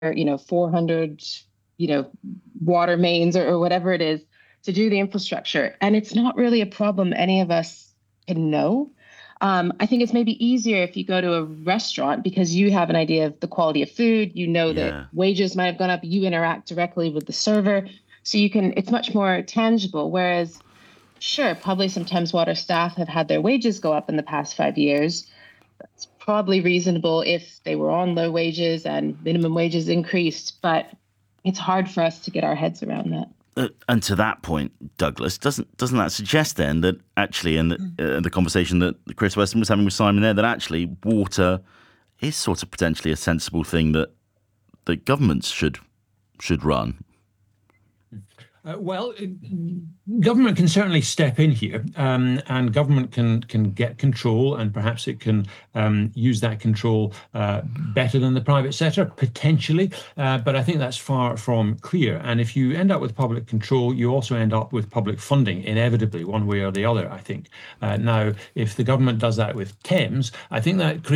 400, water mains or whatever it is to do the infrastructure. And it's not really a problem any of us can know. I think it's maybe easier if you go to a restaurant because you have an idea of the quality of food, that Yeah. wages might have gone up, you interact directly with the server. So it's much more tangible. Whereas, sure, probably some Thames Water staff have had their wages go up in the past 5 years. It's probably reasonable if they were on low wages and minimum wages increased, but it's hard for us to get our heads around that. And to that point, Douglas, doesn't that suggest then that actually, in the conversation that Chris Weston was having with Simon there, that actually water is sort of potentially a sensible thing that governments should run? Government can certainly step in here, and government can get control, and perhaps it can use that control better than the private sector, potentially. But I think that's far from clear. And if you end up with public control, you also end up with public funding, inevitably, one way or the other, I think. Now, if the government does that with Thames, I think that creates